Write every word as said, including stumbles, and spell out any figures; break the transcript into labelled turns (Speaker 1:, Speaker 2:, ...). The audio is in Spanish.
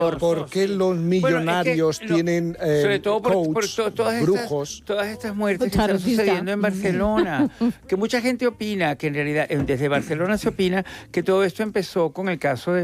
Speaker 1: ¿Por qué los millonarios
Speaker 2: bueno, es que,
Speaker 1: tienen
Speaker 2: no,
Speaker 1: eh,
Speaker 2: sobre todo por,
Speaker 1: coach,
Speaker 2: por to, todas
Speaker 1: brujos?
Speaker 2: Estas, todas estas muertes que están
Speaker 3: Charrocista.
Speaker 2: sucediendo en Barcelona, que mucha gente opina que en realidad desde Barcelona se opina que todo esto empezó con el caso de